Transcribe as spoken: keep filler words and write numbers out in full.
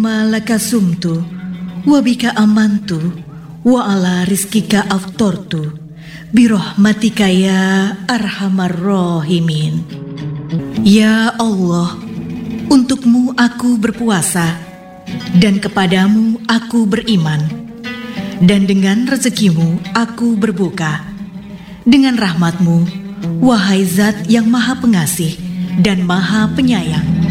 Malaka sumtu, wabika amantu, wa ala rizkika aftortu, birohmatika ya arhamar rahimin. Ya Allah, untukmu aku berpuasa, dan kepadamu aku beriman, dan dengan rezekimu aku berbuka. Dengan rahmatmu, wahai Zat yang Maha Pengasih dan Maha Penyayang.